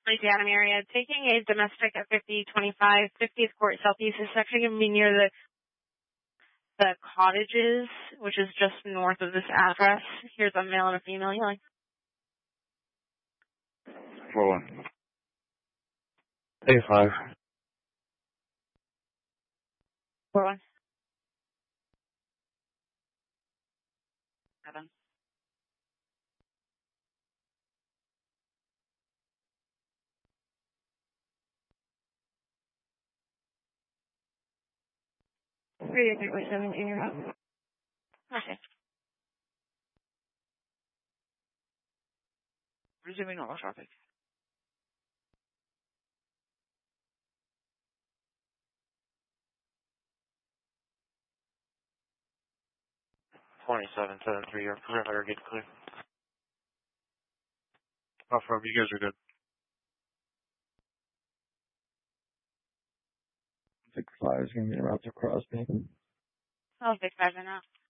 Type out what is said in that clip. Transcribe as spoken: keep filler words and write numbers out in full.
Adam area, taking a domestic at fifty twenty-five, fiftieth Court Southeast. It's actually going to be near the the cottages, which is just north of this address. Here's a male and a female yelling. four one. A five. four one. Seven. Three eight three seven in your house. Okay. Resuming normal traffic. twenty-seven seven three, your perimeter gets clear. Off road, you guys are good. Six five is going to be around to cross me. Oh, six five and out.